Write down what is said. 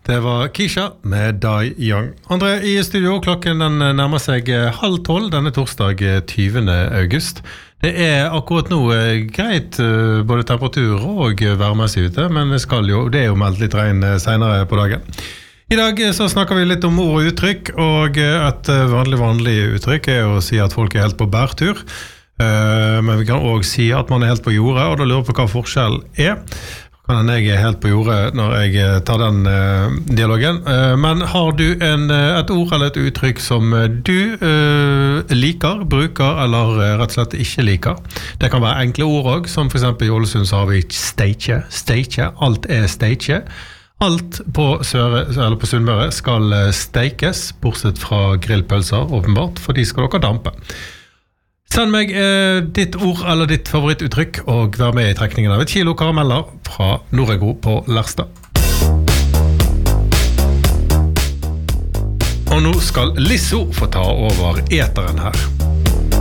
Det var Kisha med Dai Young. André i studio, klokken den nærmer seg 11:30 denne torsdag 20. august. Det akkurat nå greit både temperatur og værmessig ute, men det jo meldt litt regn senere på dagen. I dag så snakker vi litt om ord og uttrykk, og et vanlig uttrykk å si at folk helt på bærtur. Men vi kan også si at man helt på jordet, og da lurer på hva forskjell Kan jeg helt på jordet når jeg tar den dialogen. Men har du et ord eller et uttrykk som du liker, bruker, eller rett og slett ikke liker? Det kan være enkle ord også, som for eksempel i Ålesund så har vi steikje, alt steikje. Alt på Sunnmøre skal steikes, bortsett fra grillpølser, åpenbart, for de skal dere dampe. Send meg ditt ord eller ditt favorittuttrykk og vær med i trekningen av 1 kilo karameller fra Norego på Lerstad. Og nå skal Lisso få ta over eteren her.